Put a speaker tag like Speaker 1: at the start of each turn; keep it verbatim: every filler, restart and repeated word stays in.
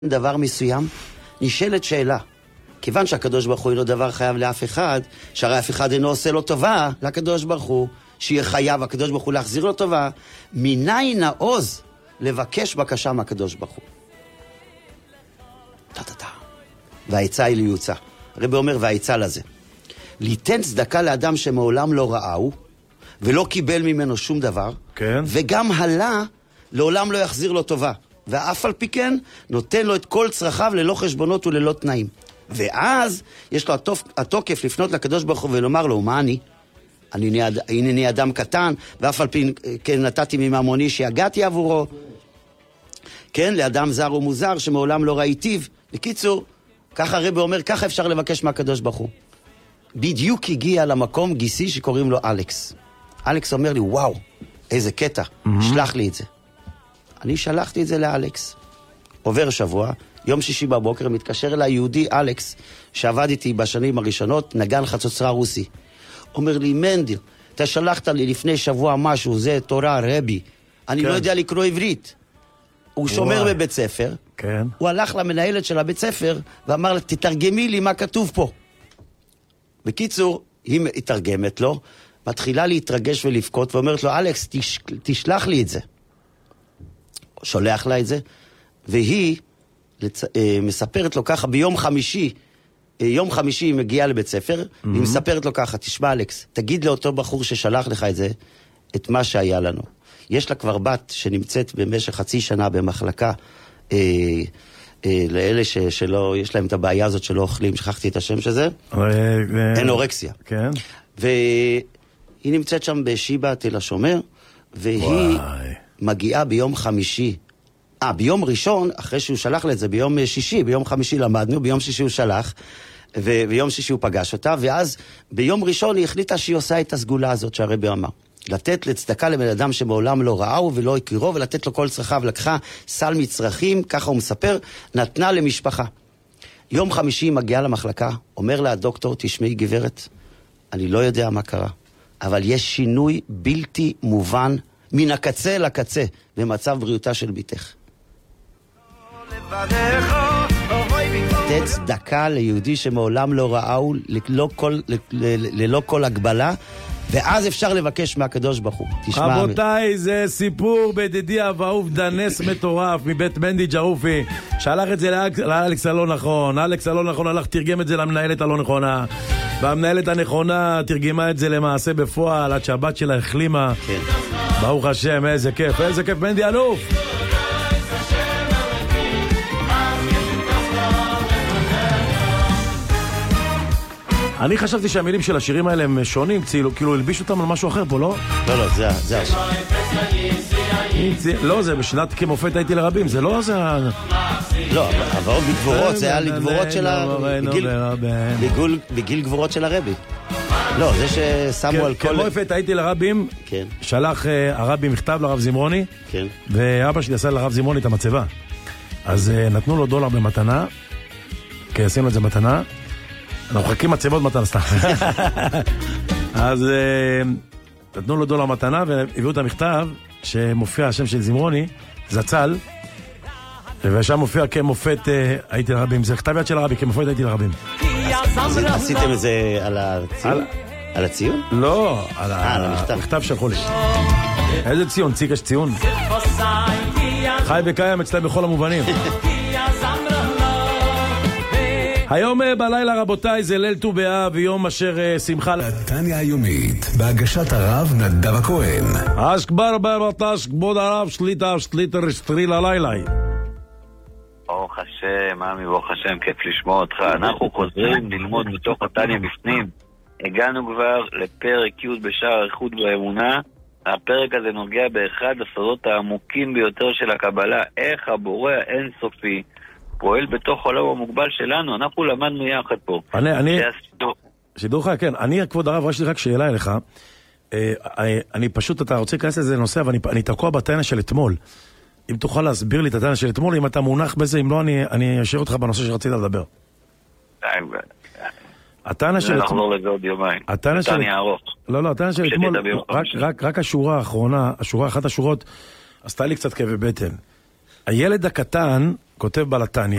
Speaker 1: דבר מסוים, נשאלת שאלה. כיוון שהקדוש ברוך הוא אינו דבר חייב לאף אחד, שהרי אף אחד אינו עושה לו טובה לקדוש ברוך הוא, שיהיה חייב הקדוש ברוך הוא להחזיר לו טובה, מניין העוז לבקש בקשה מהקדוש ברוך הוא. טה-טה-טה. והעצה היא ליוצא. הרבי אומר, והעצה לזה. ליתן צדקה לאדם שמעולם לא ראהו, ולא קיבל ממנו שום דבר,
Speaker 2: כן.
Speaker 1: וגם הלה, לעולם לא יחזיר לו טובה. ואף על פי כן, נותן לו את כל צרכיו ללא חשבונות וללא תנאים. ואז יש לו התוף, התוקף לפנות לקדוש ברוך הוא ולומר לו, מה אני? אני אני אדם קטן, ואף על פי כן נתתי מממוני שיגעתי עבורו. כן, לאדם זר ומוזר שמעולם לא ראיתיו. בקיצור, ככה הרבי אומר, ככה אפשר לבקש מהקדוש ברוך הוא. בדיוק הגיע למקום גיסי שקוראים לו אלכס. אלכס אומר לי, וואו, איזה קטע, mm-hmm. שלח לי את זה. אני שלחתי את זה לאלכס. עובר שבוע, יום שישי בבוקר, מתקשר אליי יהודי אלכס, שעבד איתי בשנים הראשונות, נגן חצוצרה רוסי. אומר לי, מנדל, אתה שלחת לי לפני שבוע משהו, זה תורה, רבי. אני כן. לא יודע לקרוא עברית. הוא שומר וואי. בבית ספר.
Speaker 2: כן.
Speaker 1: הוא הלך למנהלת של הבית ספר, ואמר לה, תתרגמי לי מה כתוב פה. בקיצור, היא התרגמת לו, מתחילה להתרגש ולבכות, ואומרת לו, אלכס, תש... תשלח לי את זה. שולח לה את זה, והיא לצ... מספרת לו ככה, ביום חמישי, יום חמישי היא מגיעה לבית ספר, mm-hmm. והיא מספרת לו ככה, תשמע אלכס, תגיד לאותו בחור ששלח לך את זה, את מה שהיה לנו. יש לה כבר בת שנמצאת במשך חצי שנה במחלקה, אה, אה, לאלה ש... שלא, יש להם את הבעיה הזאת שלא אוכלים, שכחתי את השם שזה, אנורקסיה.
Speaker 2: כן.
Speaker 1: והיא נמצאת שם בשיבא תל השומר, והיא... וואי. מגיעה ביום חמישי, אה, ביום ראשון, אחרי שהוא שלח לה את זה, ביום שישי, ביום חמישי למדנו, ביום שישי הוא שלח, וביום שישי הוא פגש אותה, ואז ביום ראשון היא החליטה שהיא עושה את הסגולה הזאת שהרבי אמר. לתת לצדקה לבן אדם שמעולם לא ראהו ולא הכירו, ולתת לו כל צרכיו, לקחה סל מצרכים, ככה הוא מספר, נתנה למשפחה. יום חמישי היא מגיעה למחלקה, אומר לה הדוקטור, תשמעי גברת, אני לא יודע מה קרה, אבל יש שינוי בלתי מובן, מן הקצה לקצה, במצב בריאותה של ביתך. תת צדקה ליהודי שמעולם לא ראהו, ללא כל, ללא כל הגבלה, ואז אפשר לבקש מהקדוש ברוך הוא.
Speaker 2: רבותיי, זה סיפור בדידי אהוב דנס מטורף מבית מנדי ג'רופי, שלח את זה לאלכס הלא נכון, אלכס הלא נכון הלך תרגם את זה למנהלת הלא נכונה, והמנהלת הנכונה תרגמה את זה למעשה בפועל, עד שהבת שלה החלימה. כן. ברוך השם, איזה כיף, איזה כיף, מנדי אלוף. אני חשבתי שהמילים של השירים האלה הם שונים, כאילו הלבישו אותם על משהו אחר פה, לא?
Speaker 1: לא, לא, זה השיר.
Speaker 2: לא, זה בשנת כמופת הייתי לרבים, זה לא זה...
Speaker 1: לא, אבל בגבורות, זה היה לגבורות של ה... בגיל גבורות של הרבי. לא, זה ששמו על כל...
Speaker 2: כמופת הייתי לרבים, שלח הרבי מכתב לרב זמרוני, ואבא שלי עשה לרב זמרוני את המצבה. אז נתנו לו דולר במתנה, כי עשינו את זה מתנה, אנחנו חכים מצבות מתנה סתם. אז נתנו לו דולר מתנה והביאו את המכתב שמופיע השם של זמרוני, זצ"ל, ושם מופיע כמופת הייתי לרבים. זה כתב יד של הרבי, כמופת הייתי לרבים.
Speaker 1: עשיתם את זה על הציון? על הציון?
Speaker 2: לא, על המכתב שלחו לי. איזה ציון? ציקש ציון. חי וקיים אצלם בכל המובנים. היום בלילה רבותיי זה ליל ט"ו באב, יום אשר שמחה
Speaker 3: תניה היומית בהגשת הרב נדב הכהן.
Speaker 2: אשכבר ברבטש כבוד הרב שליטה שליטה רסטריל הלילה.
Speaker 4: ברוך השם, עמי, ברוך השם, כיף לשמוע אותך. אנחנו חוזרים ללמוד מתוך התניה בפנים. הגענו כבר לפרק י' בשער איחוד באמונה. הפרק הזה נוגע באחד הסודות העמוקים ביותר של הקבלה, איך הבורא האינסופי פועל בתוך עולם המוגבל שלנו. אנחנו למדנו יחד פה.
Speaker 2: אני, אני, שידור לך, כן, אני, כבוד הרב, יש לי רק שאלה אליך. אני פשוט, אתה רוצה להיכנס לזה נושא, אבל אני תקוע בטענה של אתמול. אם תוכל להסביר לי את הטענה של אתמול, אם אתה מונח בזה, אם לא, אני, אני אשאיר אותך בנושא שרצית לדבר. הטענה של...
Speaker 4: נחזור לזה עוד יומיים.
Speaker 2: הטענה של...
Speaker 4: ארוך.
Speaker 2: לא, לא, הטענה של אתמול, רק, רק, רק השורה האחרונה, השורה, אחת השורות, עשתה לי קצת כאבי בטן. הילד הקטן, כותב בלתניא,